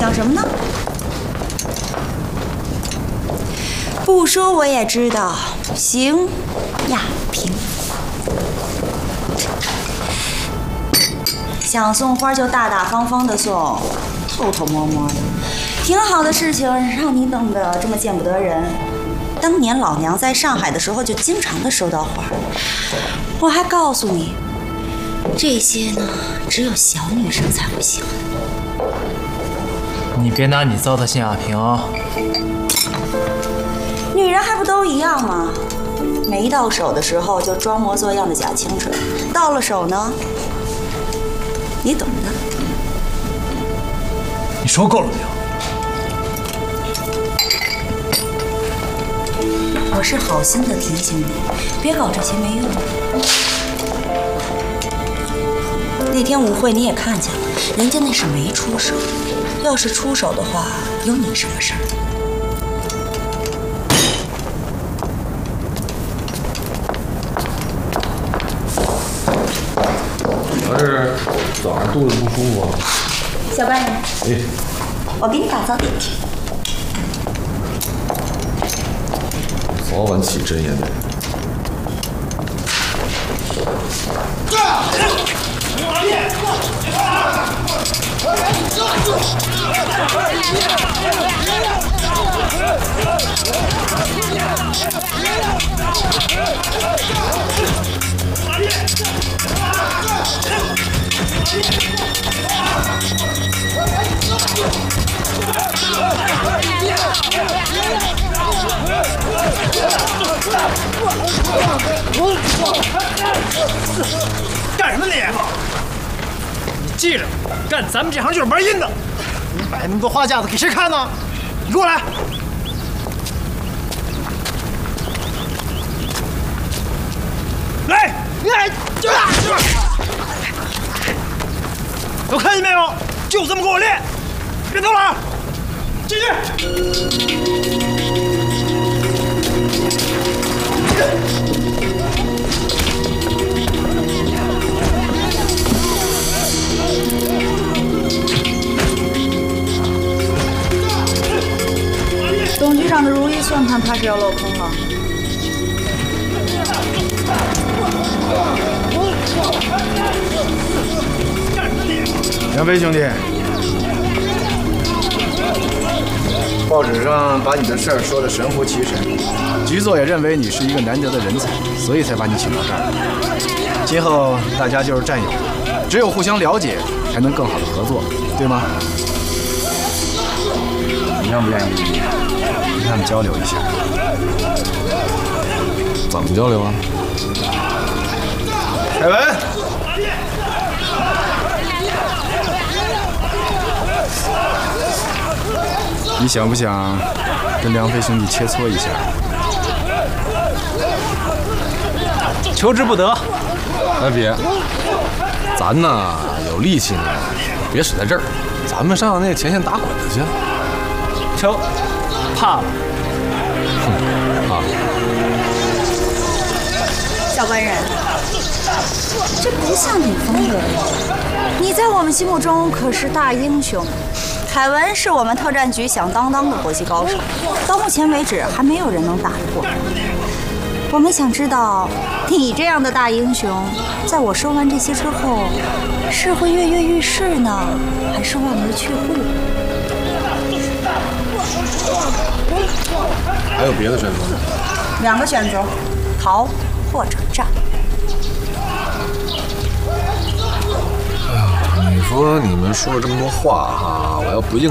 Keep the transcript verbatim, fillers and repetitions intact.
想什么呢？不说我也知道，邢亚平。想送花就大大方方的送，偷偷摸摸的，挺好的事情，让你弄得这么见不得人。当年老娘在上海的时候，就经常的收到花，我还告诉你，这些呢，只有小女生才会喜欢。 你别拿你糟蹋辛亚平啊！ 女人还不都一样吗？没到手的时候就装模作样的假清纯，到了手呢，你懂的。 你说够了没有？ 我是好心的提醒你，别搞这些没用的。那天舞会你也看见了，人家那是没出手，要是出手的话，有你什么事儿？ 我是早上肚子不舒服。 小班人， 哎， 我给你打早点去。 早晚起针也得。 干什么你？你记着，干咱们这行就是玩阴的。你摆那么多花架子给谁看呢？你给我来！来，来，都看见没有？就这么给我练，别偷懒，继续。 董局长的如意算盘怕是要落空了。 杨飞兄弟，报纸上把你的事儿说得神乎其神，局座也认为你是一个难得的人才，所以才把你请到这儿。今后大家就是战友，只有互相了解，才能更好的合作，对吗？你愿不愿意跟他们交流一下？ 怎么交流啊？ 凯文，你想不想跟梁飞兄弟切磋一下？ 求之不得。 哎别，咱呢有力气呢，别使在这儿，咱们上那前线打滚子去。 求，怕了。 哼，怕了。 小官人，这不像你风格呀！你在我们心目中可是大英雄。凯文是我们特战局响当当的搏击高手，到目前为止还没有人能打得过。我们想知道，你这样的大英雄，在我说完这些之后，是会跃跃欲试呢，还是望而却步？ 还有别的选择吗？ 两个选择，逃或者战。 哎呀，你说你们说了这么多话哈，我要不应